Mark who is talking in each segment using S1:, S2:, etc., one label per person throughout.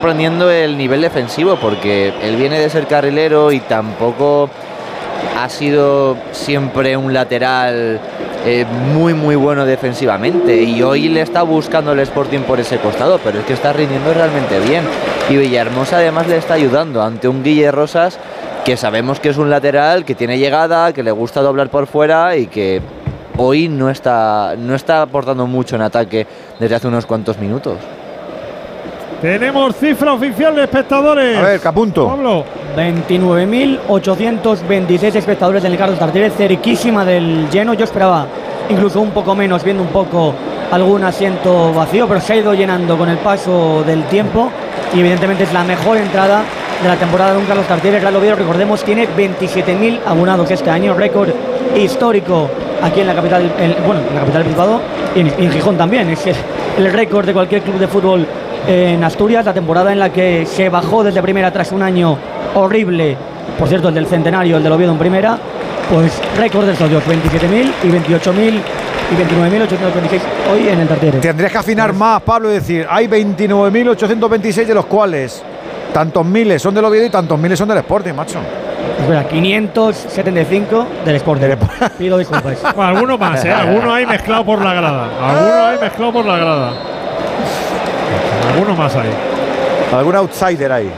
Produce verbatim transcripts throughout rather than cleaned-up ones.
S1: sorprendiendo el nivel defensivo, porque él viene de ser carrilero y tampoco ha sido siempre un lateral eh, muy muy bueno defensivamente, y hoy le está buscando el Sporting por ese costado, pero es que está rindiendo realmente bien, y Villahermosa además le está ayudando ante un Guille Rosas que sabemos que es un lateral que tiene llegada, que le gusta doblar por fuera y que hoy no está, no está aportando mucho en ataque desde hace unos cuantos minutos.
S2: Tenemos cifra oficial de espectadores.
S3: A ver, que apunto.
S2: Pablo.
S4: veintinueve mil ochocientos veintiséis espectadores en el Carlos Tartiere, cerquísima del lleno. Yo esperaba incluso un poco menos, viendo un poco algún asiento vacío, pero se ha ido llenando con el paso del tiempo y evidentemente es la mejor entrada de la temporada de un Carlos Tartiere. El Real Oviedo, recordemos, tiene veintisiete mil abonados este año, récord histórico aquí en la capital, en, bueno, en la capital del Principado y en, y en Gijón también. Es el, el récord de cualquier club de fútbol en Asturias, la temporada en la que se bajó desde primera tras un año horrible, por cierto el del centenario, el del Oviedo en primera, pues récord de socios, veintisiete mil y veintiocho mil y veintinueve mil ochocientos veintiséis hoy en el Tartiere.
S3: Tendrías que afinar más, Pablo, y decir, hay veintinueve mil ochocientos veintiséis de los cuales tantos miles son del Oviedo y tantos miles son del Sporting, macho.
S4: Espera, quinientos setenta y cinco del Sporting. Pido disculpas.
S2: Bueno, alguno más, ¿eh? Alguno hay mezclado por la grada. Alguno hay mezclado por la grada. Alguno más ahí.
S3: Algún outsider ahí.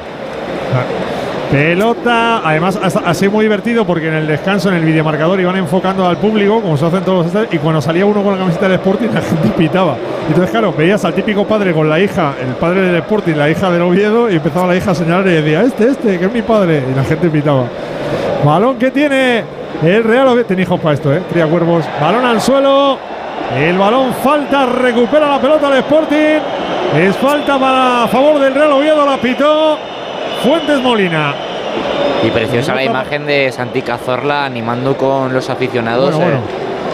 S2: Pelota, además ha sido muy divertido porque en el descanso, en el videomarcador, iban enfocando al público, como se hacen todos los estadios, y cuando salía uno con la camiseta del Sporting, la gente pitaba. Entonces, claro, veías al típico padre con la hija, el padre del Sporting, la hija del Oviedo, y empezaba la hija a señalar y decía, este, este, que es mi padre, y la gente pitaba. Balón que tiene el Real Oviedo. Tiene hijos para esto, ¿eh? Cría cuervos. Balón al suelo. El balón falta, recupera la pelota del Sporting. Es falta para a favor del Real Oviedo, la pitó Fuentes Molina.
S1: Y preciosa la imagen de Santi Cazorla animando con los aficionados bueno, bueno.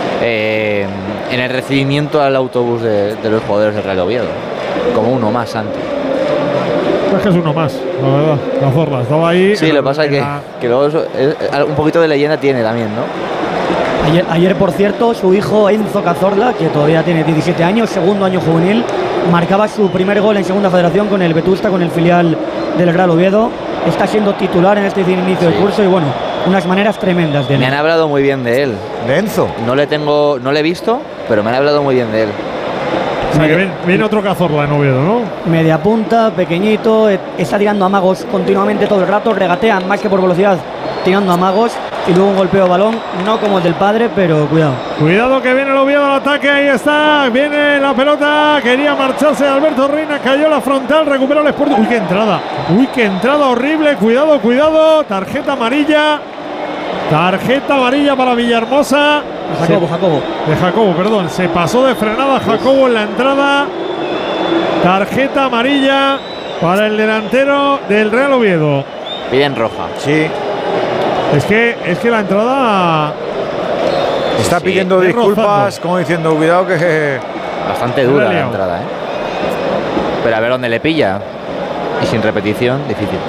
S1: Eh, eh, en el recibimiento al autobús de, de los jugadores del Real Oviedo. Como uno más, Santi.
S2: Es que es uno más, la verdad. Cazorla estaba ahí.
S1: Sí, lo que pasa es que, la... que luego eso, es, un poquito de leyenda tiene también, ¿no?
S4: Ayer, ayer, por cierto, su hijo Enzo Cazorla, que todavía tiene diecisiete años, segundo año juvenil, marcaba su primer gol en Segunda Federación con el Vetusta, con el filial del Real Oviedo. Está siendo titular en este inicio sí. de curso y bueno, unas maneras tremendas de él.
S1: Me han hablado muy bien de él.
S3: ¿De Enzo?
S1: No le tengo, no le he visto, pero me han hablado muy bien de él.
S2: O sea, que viene, viene otro Cazorla en Oviedo, ¿no?
S4: Media punta, pequeñito, está tirando amagos continuamente todo el rato, regatea más que por velocidad, tirando amagos. Y luego un golpeo balón, no como el del padre, pero cuidado.
S2: Cuidado que viene el Oviedo al ataque, ahí está, viene la pelota, quería marcharse Alberto Reina, cayó la frontal, recuperó el Sporting. Uy, qué entrada, uy, qué entrada horrible, cuidado, cuidado, tarjeta amarilla, tarjeta amarilla para Villahermosa.
S4: Jacobo, se, Jacobo.
S2: De Jacobo, perdón, se pasó de frenada Jacobo en la entrada, tarjeta amarilla para el delantero del Real Oviedo.
S1: Piden roja.
S3: Sí.
S2: Es que, es que la entrada
S3: está sí, pidiendo disculpas, rozando. Como diciendo, cuidado que
S1: bastante dura la entrada, ¿eh? Pero a ver dónde le pilla. Y sin repetición, difícil.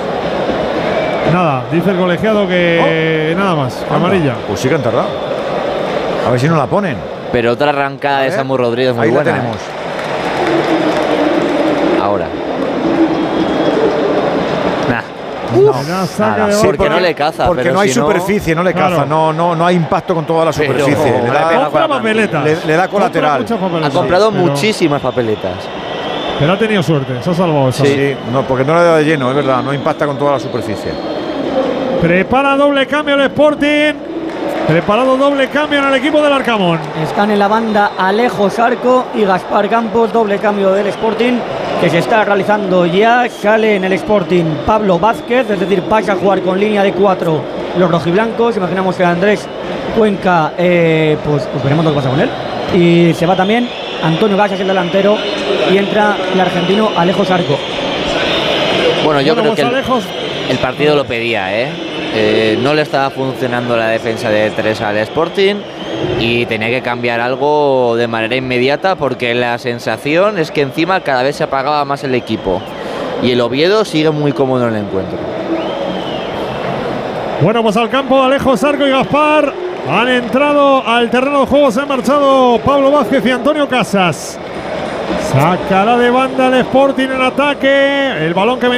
S2: Nada, dice el colegiado que oh. nada más, Anda. amarilla.
S3: Pues sí que han tardado. A ver si no la ponen.
S1: Pero otra arrancada de Samu Rodríguez muy
S3: ahí
S1: buena.
S3: La tenemos.
S1: ¿eh? Ahora.
S3: No,
S1: no, nada, sí, porque no le caza.
S3: Porque
S1: pero
S3: no hay
S1: si
S3: superficie, no, no le caza, claro. no, no, no hay impacto con toda la superficie.
S2: Pero,
S3: le, da,
S2: compra papeletas.
S3: Le, le da colateral.
S1: Ha comprado
S2: pero,
S1: muchísimas papeletas.
S2: Pero ha tenido suerte, se ha salvado.
S3: Sí, sí, no, porque no le da de lleno, es verdad, no impacta con toda la superficie.
S2: Prepara doble cambio el Sporting. Preparado doble cambio en el equipo del Arcamón.
S4: Están en la banda Alejo Sarco y Gaspar Campos, doble cambio del Sporting que se está realizando ya. Sale en el Sporting Pablo Vázquez, es decir, pasa a jugar con línea de cuatro los rojiblancos. Imaginamos que Andrés Cuenca, eh, pues, pues veremos lo que pasa con él. Y se va también Antonio Gasas, el delantero, y entra el argentino Alejo Sarco.
S1: Bueno, yo
S2: bueno,
S1: creo
S2: pues
S1: que
S2: Alejos...
S1: el, el partido lo pedía, ¿eh? Eh, no le estaba funcionando la defensa de tres al Sporting y tenía que cambiar algo de manera inmediata, porque la sensación es que encima cada vez se apagaba más el equipo y el Oviedo sigue muy cómodo en el encuentro.
S2: Bueno, pues al campo Alejo Sarco y Gaspar han entrado al terreno de juego, se han marchado Pablo Vázquez y Antonio Casas. Sacará de banda el Sporting en ataque, el balón que